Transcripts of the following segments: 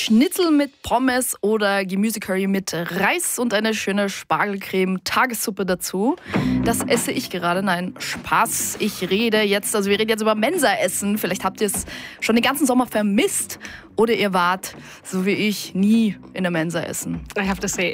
Schnitzel mit Pommes oder Gemüsecurry mit Reis und eine schöne Spargelcreme, Tagessuppe dazu. Das esse ich gerade. Nein, Spaß. Wir reden jetzt über Mensaessen. Vielleicht habt ihr es schon den ganzen Sommer vermisst. Oder ihr wart, so wie ich, nie in der Mensa essen. I have to say,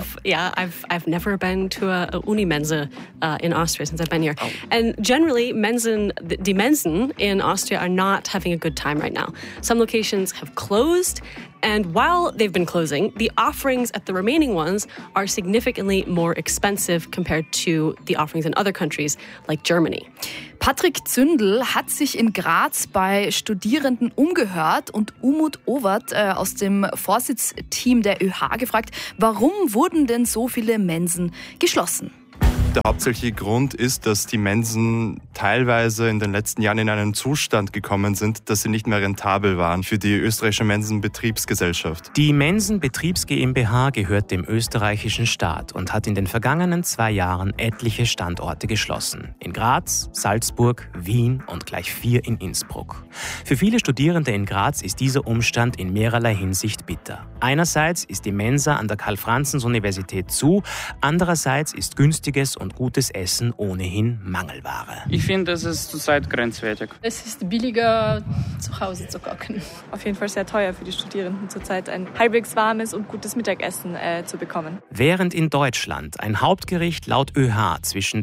I've never been to a Uni-Mensa in Austria since I've been here. Oh. And generally, die Mensen in Austria are not having a good time right now. Some locations have closed, and while they've been closing, the offerings at the remaining ones are significantly more expensive compared to the offerings in other countries like Germany. Patrick Zündel hat sich in Graz bei Studierenden umgehört und Umut Overt aus dem Vorsitzteam der ÖH gefragt, warum wurden denn so viele Mensen geschlossen? Der hauptsächliche Grund ist, dass die Mensen teilweise in den letzten Jahren in einen Zustand gekommen sind, dass sie nicht mehr rentabel waren für die österreichische Mensenbetriebsgesellschaft. Die Mensenbetriebs GmbH gehört dem österreichischen Staat und hat in den vergangenen 2 Jahren etliche Standorte geschlossen. In Graz, Salzburg, Wien und gleich 4 in Innsbruck. Für viele Studierende in Graz ist dieser Umstand in mehrerlei Hinsicht bitter. Einerseits ist die Mensa an der Karl-Franzens-Universität zu, andererseits ist günstiges und gutes Essen ohnehin Mangelware. Ich finde, es ist zurzeit grenzwertig. Es ist billiger, zu Hause zu kochen. Auf jeden Fall sehr teuer für die Studierenden zurzeit, ein halbwegs warmes und gutes Mittagessen zu bekommen. Während in Deutschland ein Hauptgericht laut ÖH zwischen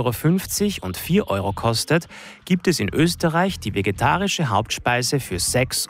2,50 € und 4 € kostet, gibt es in Österreich die vegetarische Hauptspeise für 6,70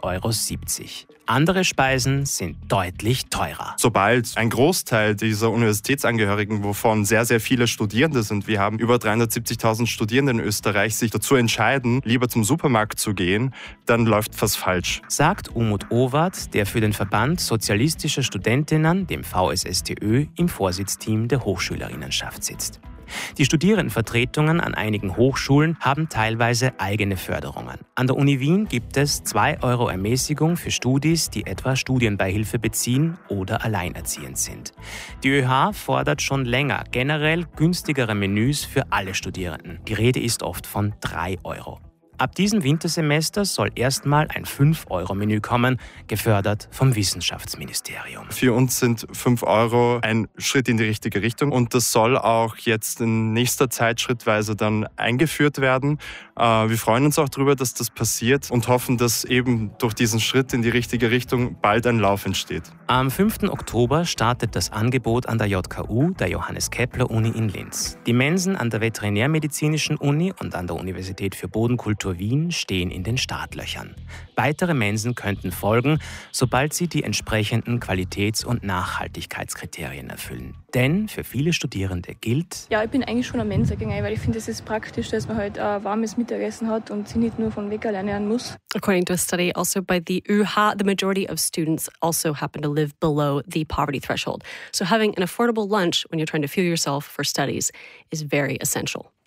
€. Andere Speisen sind deutlich teurer. Sobald ein Großteil dieser Universitätsangehörigen, wovon sehr, sehr viele Studierende sind, wir haben über 370.000 Studierende in Österreich, sich dazu entscheiden, lieber zum Supermarkt zu gehen, dann läuft was falsch. Sagt Umut Overt, der für den Verband Sozialistischer Studentinnen, dem VSSTÖ, im Vorsitzteam der Hochschülerinnenschaft sitzt. Die Studierendenvertretungen an einigen Hochschulen haben teilweise eigene Förderungen. An der Uni Wien gibt es 2 € Ermäßigung für Studis, die etwa Studienbeihilfe beziehen oder alleinerziehend sind. Die ÖH fordert schon länger generell günstigere Menüs für alle Studierenden. Die Rede ist oft von 3 €. Ab diesem Wintersemester soll erstmal ein 5-€ Menü kommen, gefördert vom Wissenschaftsministerium. Für uns sind 5 € ein Schritt in die richtige Richtung und das soll auch jetzt in nächster Zeit schrittweise dann eingeführt werden. Wir freuen uns auch darüber, dass das passiert und hoffen, dass eben durch diesen Schritt in die richtige Richtung bald ein Lauf entsteht. Am 5. Oktober startet das Angebot an der JKU, der Johannes-Kepler-Uni in Linz. Die Mensen an der Veterinärmedizinischen Uni und an der Universität für Bodenkultur Wien stehen in den Startlöchern. Weitere Mensen könnten folgen, sobald sie die entsprechenden Qualitäts- und Nachhaltigkeitskriterien erfüllen. Denn für viele Studierende gilt: Ja, ich bin eigentlich schon am Mensa gegangen, weil ich finde, es ist praktisch, dass man halt warmes Mittagessen hat und sich nicht nur von Wecker ernähren muss. According to a study also by the ÖH, the majority of students also happen to live below the poverty threshold. So having an affordable lunch when you're trying to fuel yourself for studies is very essential.